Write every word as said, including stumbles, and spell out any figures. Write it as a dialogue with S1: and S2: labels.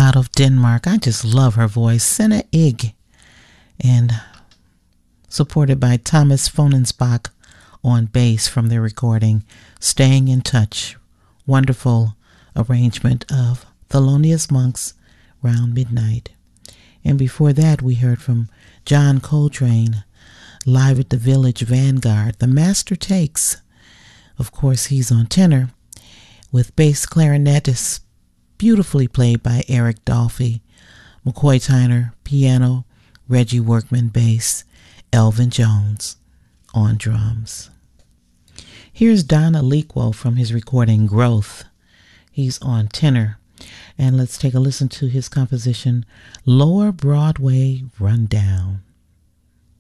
S1: out of Denmark. I just love her voice. Senna Ig. And supported by Thomas Fonensbach on bass from their recording Staying in Touch. Wonderful arrangement of Thelonious Monk's Round Midnight. And before that, we heard from John Coltrane, live at the Village Vanguard, The Master Takes. Of course, he's on tenor, with bass clarinetist beautifully played by Eric Dolphy, McCoy Tyner piano, Reggie Workman bass, Elvin Jones on drums. Here's Don Aliquo from his recording Growth. He's on tenor. And let's take a listen to his composition, Lower Broadway Rundown.